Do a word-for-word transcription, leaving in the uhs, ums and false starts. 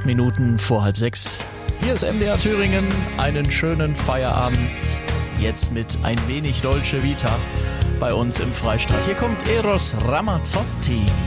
Minuten vor halb sechs. Hier ist M D R Thüringen. Einen schönen Feierabend. Jetzt mit ein wenig Dolce Vita bei uns im Freistaat. Hier kommt Eros Ramazzotti.